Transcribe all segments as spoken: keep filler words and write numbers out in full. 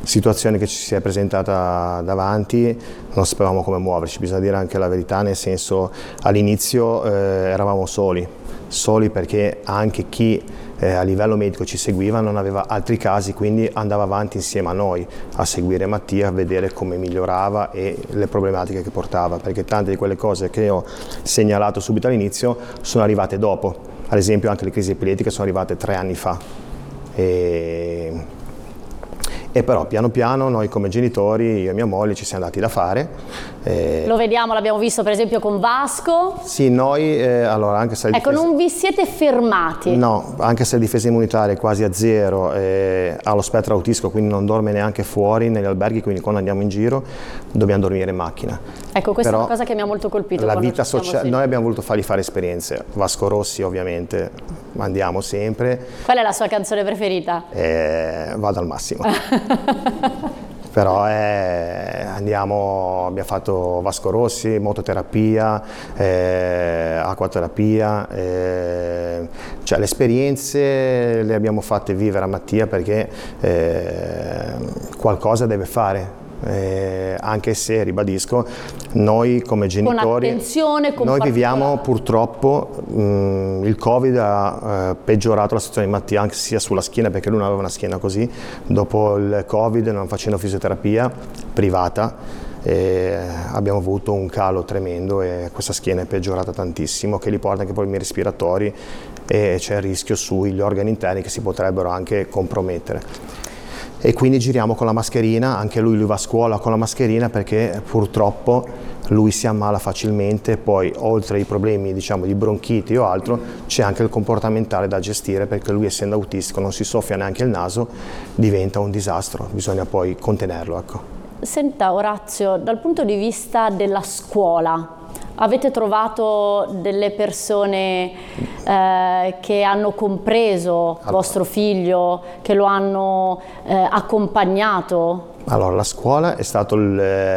situazione che ci si è presentata davanti, non sapevamo come muoverci, bisogna dire anche la verità, nel senso all'inizio eh, eravamo soli, soli perché anche chi eh, a livello medico ci seguiva non aveva altri casi, quindi andava avanti insieme a noi a seguire Mattia, a vedere come migliorava e le problematiche che portava, perché tante di quelle cose che ho segnalato subito all'inizio sono arrivate dopo, ad esempio anche le crisi epiletiche sono arrivate tre anni fa. E... E però piano piano noi come genitori, io e mia moglie, ci siamo dati da fare. Eh... Lo vediamo, l'abbiamo visto per esempio con Vasco. Sì, noi, eh, allora anche se... Ecco, difesa... non vi siete fermati. No, anche se la difesa immunitaria è quasi a zero, eh, ha lo spettro autistico, quindi non dorme neanche fuori negli alberghi, quindi quando andiamo in giro dobbiamo dormire in macchina. Ecco, questa però è una cosa che mi ha molto colpito. La vita sociale, noi abbiamo voluto fargli fare esperienze. Vasco Rossi ovviamente, andiamo sempre. Qual è la sua canzone preferita? Eh, vado al massimo. Però eh, andiamo, abbiamo fatto Vasco Rossi, mototerapia, eh, acquaterapia, eh, cioè le esperienze le abbiamo fatte vivere a Mattia perché eh, qualcosa deve fare. Eh, anche se, ribadisco, noi come genitori, con attenzione, con noi viviamo purtroppo, mh, il Covid ha eh, peggiorato la situazione di Mattia anche sia sulla schiena, perché lui non aveva una schiena così, dopo il Covid, non facendo fisioterapia privata, eh, abbiamo avuto un calo tremendo e questa schiena è peggiorata tantissimo, che gli porta anche problemi respiratori e c'è il rischio sugli organi interni che si potrebbero anche compromettere. E quindi giriamo con la mascherina, anche lui, lui va a scuola con la mascherina perché purtroppo lui si ammala facilmente, poi oltre ai problemi diciamo di bronchiti o altro c'è anche il comportamentale da gestire perché lui essendo autistico non si soffia neanche il naso, diventa un disastro, bisogna poi contenerlo. Ecco. Senta Orazio, dal punto di vista della scuola, avete trovato delle persone eh, che hanno compreso allora. vostro figlio, che lo hanno eh, accompagnato? Allora, la scuola è stato il,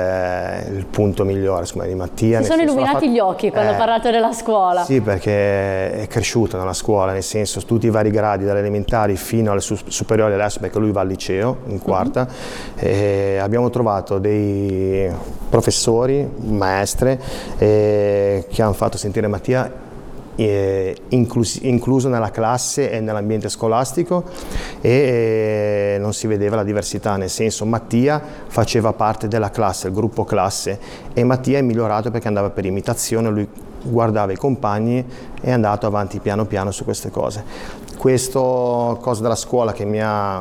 il punto migliore secondo me, di Mattia. Si sono illuminati fatto... gli occhi quando eh, ho parlato della scuola. Sì, perché è cresciuta nella scuola, nel senso tutti i vari gradi, dalle elementari fino alle superiori adesso, perché lui va al liceo in quarta. Mm-hmm. E abbiamo trovato dei professori, maestre, eh, che hanno fatto sentire Mattia Eh, inclus incluso nella classe e nell'ambiente scolastico e eh, non si vedeva la diversità, nel senso Mattia faceva parte della classe, il gruppo classe, e Mattia è migliorato perché andava per imitazione, lui guardava i compagni e è andato avanti piano piano su queste cose. Questo cosa della scuola che mi ha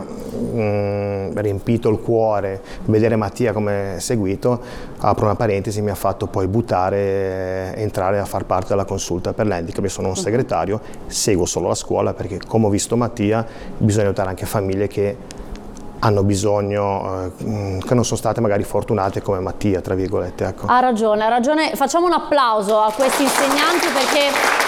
mh, riempito il cuore, vedere Mattia come è seguito, apro una parentesi, mi ha fatto poi buttare, entrare a far parte della consulta per l'handicap. Io sono un segretario, seguo solo la scuola perché come ho visto Mattia bisogna aiutare anche famiglie che hanno bisogno, eh, che non sono state magari fortunate come Mattia, tra virgolette. Ecco. Ha ragione, ha ragione. Facciamo un applauso a questi insegnanti perché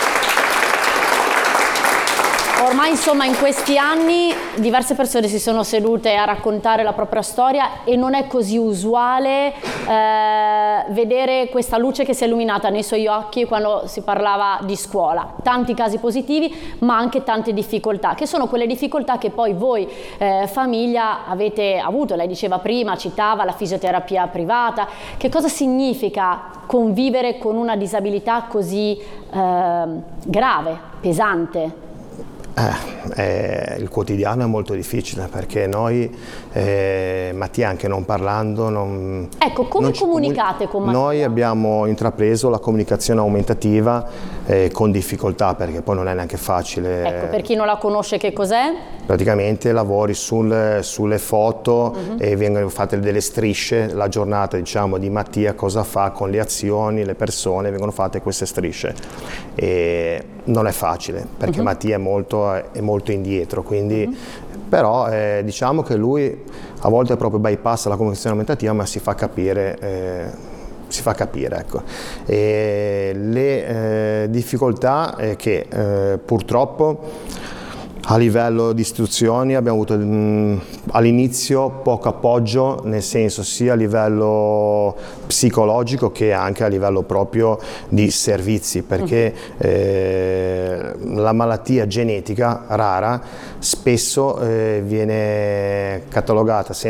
ormai insomma in questi anni diverse persone si sono sedute a raccontare la propria storia e non è così usuale eh, vedere questa luce che si è illuminata nei suoi occhi quando si parlava di scuola. Tanti casi positivi ma anche tante difficoltà, che sono quelle difficoltà che poi voi eh, famiglia avete avuto. Lei diceva prima, citava la fisioterapia privata. Che cosa significa convivere con una disabilità così eh, grave, pesante? Eh, eh, il quotidiano è molto difficile perché noi, eh, Mattia anche non parlando, non, ecco, come non comunicate con Mattia? Noi abbiamo intrapreso la comunicazione aumentativa eh, con difficoltà perché poi non è neanche facile. Ecco, per chi non la conosce che cos'è? Praticamente lavori sul, sulle foto uh-huh. e vengono fatte delle strisce, la giornata diciamo di Mattia cosa fa con le azioni, le persone, vengono fatte queste strisce e non è facile perché uh-huh. Mattia è molto è molto indietro, quindi uh-huh. però eh, diciamo che lui a volte proprio bypassa la comunicazione aumentativa ma si fa capire eh, si fa capire ecco. E le eh, difficoltà è che eh, purtroppo a livello di istituzioni abbiamo avuto all'inizio poco appoggio, nel senso sia a livello psicologico che anche a livello proprio di servizi, perché eh, la malattia genetica rara spesso eh, viene catalogata